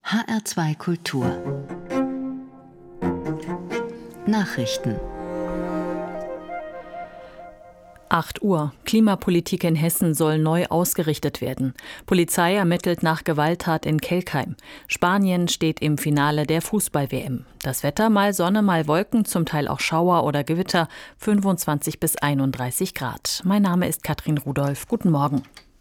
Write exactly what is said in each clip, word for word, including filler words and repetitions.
H R zwei Kultur Nachrichten. acht Uhr. Klimapolitik in Hessen soll neu ausgerichtet werden. Polizei ermittelt nach Gewalttat in Kelkheim. Spanien steht im Finale der Fußball-W M. Das Wetter: mal Sonne, mal Wolken, zum Teil auch Schauer oder Gewitter, fünfundzwanzig bis einunddreißig Grad. Mein Name ist Katrin Rudolph. Guten Morgen.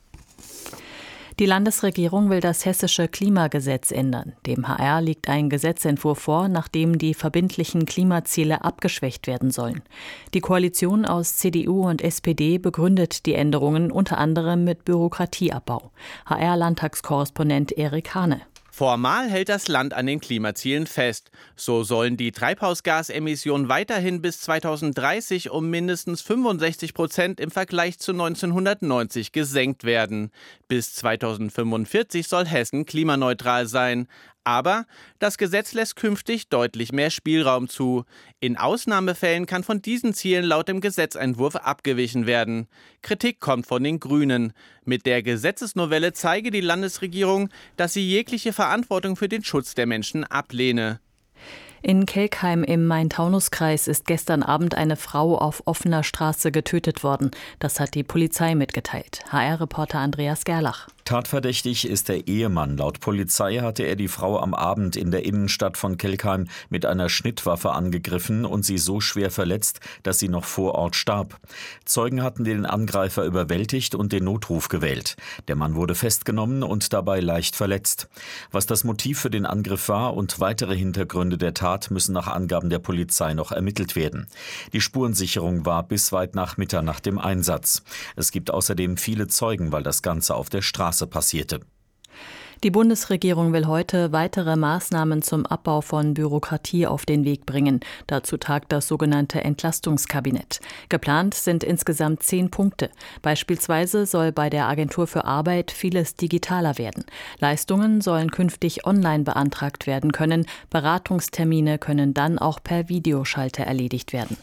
Die Landesregierung will das hessische Klimagesetz ändern. Dem H R liegt ein Gesetzentwurf vor, nachdem die verbindlichen Klimaziele abgeschwächt werden sollen. Die Koalition aus C D U und S P D begründet die Änderungen unter anderem mit Bürokratieabbau. H R-Landtagskorrespondent Erik Hane. Formal hält das Land an den Klimazielen fest. So sollen die Treibhausgasemissionen weiterhin bis zweitausenddreißig um mindestens fünfundsechzig Prozent im Vergleich zu neunzehnhundertneunzig gesenkt werden. Bis zweitausendfünfundvierzig soll Hessen klimaneutral sein. Aber das Gesetz lässt künftig deutlich mehr Spielraum zu. In Ausnahmefällen kann von diesen Zielen laut dem Gesetzentwurf abgewichen werden. Kritik kommt von den Grünen. Mit der Gesetzesnovelle zeige die Landesregierung, dass sie jegliche Verantwortung für den Schutz der Menschen ablehne. In Kelkheim im Main-Taunus-Kreis ist gestern Abend eine Frau auf offener Straße getötet worden. Das hat die Polizei mitgeteilt. H R-Reporter Andreas Gerlach. Tatverdächtig ist der Ehemann. Laut Polizei hatte er die Frau am Abend in der Innenstadt von Kelkheim mit einer Schnittwaffe angegriffen und sie so schwer verletzt, dass sie noch vor Ort starb. Zeugen hatten den Angreifer überwältigt und den Notruf gewählt. Der Mann wurde festgenommen und dabei leicht verletzt. Was das Motiv für den Angriff war und weitere Hintergründe der Tat müssen nach Angaben der Polizei noch ermittelt werden. Die Spurensicherung war bis weit nach Mitternacht im Einsatz. Es gibt außerdem viele Zeugen, weil das Ganze auf der Straße passierte. Die Bundesregierung will heute weitere Maßnahmen zum Abbau von Bürokratie auf den Weg bringen. Dazu tagt das sogenannte Entlastungskabinett. Geplant sind insgesamt zehn Punkte. Beispielsweise soll bei der Agentur für Arbeit vieles digitaler werden. Leistungen sollen künftig online beantragt werden können. Beratungstermine können dann auch per Videoschalter erledigt werden.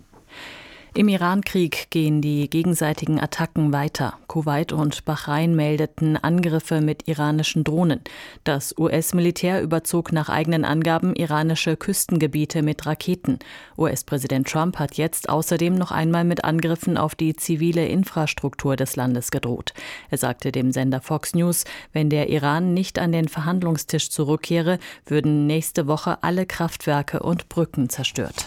Im Iran-Krieg gehen die gegenseitigen Attacken weiter. Kuwait und Bahrain meldeten Angriffe mit iranischen Drohnen. Das U S-Militär überzog nach eigenen Angaben iranische Küstengebiete mit Raketen. U S-Präsident Trump hat jetzt außerdem noch einmal mit Angriffen auf die zivile Infrastruktur des Landes gedroht. Er sagte dem Sender Fox News, wenn der Iran nicht an den Verhandlungstisch zurückkehre, würden nächste Woche alle Kraftwerke und Brücken zerstört.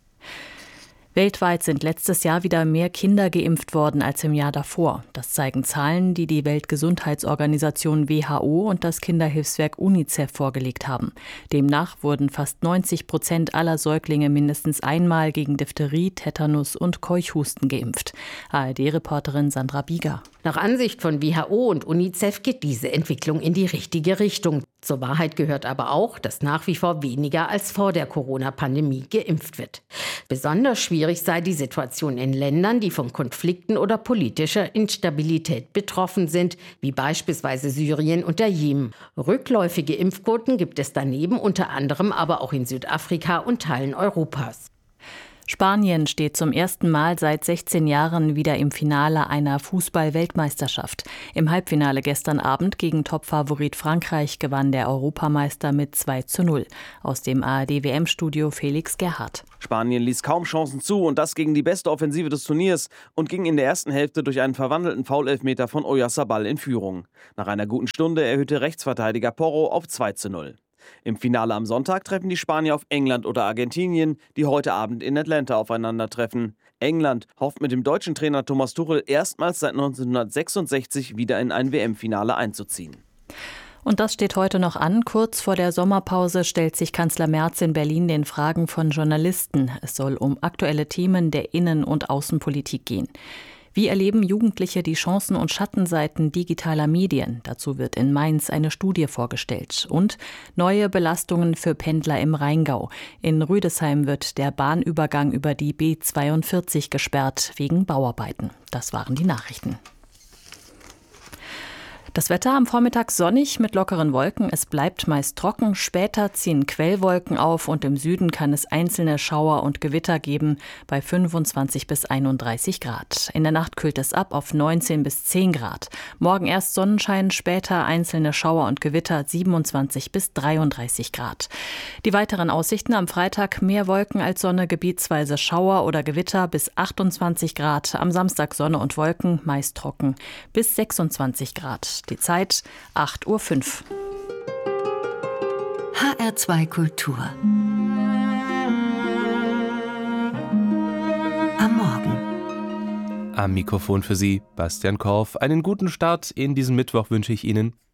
Weltweit sind letztes Jahr wieder mehr Kinder geimpft worden als im Jahr davor. Das zeigen Zahlen, die die Weltgesundheitsorganisation W H O und das Kinderhilfswerk UNICEF vorgelegt haben. Demnach wurden fast neunzig Prozent aller Säuglinge mindestens einmal gegen Diphtherie, Tetanus und Keuchhusten geimpft. A R D-Reporterin Sandra Bieger. Nach Ansicht von W H O und UNICEF geht diese Entwicklung in die richtige Richtung. Zur Wahrheit gehört aber auch, dass nach wie vor weniger als vor der Corona-Pandemie geimpft wird. Besonders schwierig sei die Situation in Ländern, die von Konflikten oder politischer Instabilität betroffen sind, wie beispielsweise Syrien und der Jemen. Rückläufige Impfquoten gibt es daneben unter anderem aber auch in Südafrika und Teilen Europas. Spanien steht zum ersten Mal seit sechzehn Jahren wieder im Finale einer Fußball-Weltmeisterschaft. Im Halbfinale gestern Abend gegen Topfavorit Frankreich gewann der Europameister mit zwei zu null. Aus dem A R D-W M-Studio Felix Gerhardt. Spanien ließ kaum Chancen zu und das gegen die beste Offensive des Turniers und ging in der ersten Hälfte durch einen verwandelten Foulelfmeter von Oyarzabal in Führung. Nach einer guten Stunde erhöhte Rechtsverteidiger Porro auf zwei zu null. Im Finale am Sonntag treffen die Spanier auf England oder Argentinien, die heute Abend in Atlanta aufeinandertreffen. England hofft mit dem deutschen Trainer Thomas Tuchel erstmals seit neunzehnhundertsechsundsechzig wieder in ein W M-Finale einzuziehen. Und das steht heute noch an. Kurz vor der Sommerpause stellt sich Kanzler Merz in Berlin den Fragen von Journalisten. Es soll um aktuelle Themen der Innen- und Außenpolitik gehen. Wie erleben Jugendliche die Chancen und Schattenseiten digitaler Medien? Dazu wird in Mainz eine Studie vorgestellt. Und neue Belastungen für Pendler im Rheingau. In Rüdesheim wird der Bahnübergang über die B zweiundvierzig gesperrt wegen Bauarbeiten. Das waren die Nachrichten. Das Wetter am Vormittag sonnig mit lockeren Wolken. Es bleibt meist trocken. Später ziehen Quellwolken auf und im Süden kann es einzelne Schauer und Gewitter geben bei fünfundzwanzig bis einunddreißig Grad. In der Nacht kühlt es ab auf neunzehn bis zehn Grad. Morgen erst Sonnenschein, später einzelne Schauer und Gewitter siebenundzwanzig bis dreiunddreißig Grad. Die weiteren Aussichten: am Freitag mehr Wolken als Sonne, gebietsweise Schauer oder Gewitter bis achtundzwanzig Grad. Am Samstag Sonne und Wolken, meist trocken bis sechsundzwanzig Grad. Die Zeit acht Uhr fünf. H R zwei Kultur. Am Morgen. Am Mikrofon für Sie Bastian Korf. Einen guten Start in diesen Mittwoch wünsche ich Ihnen.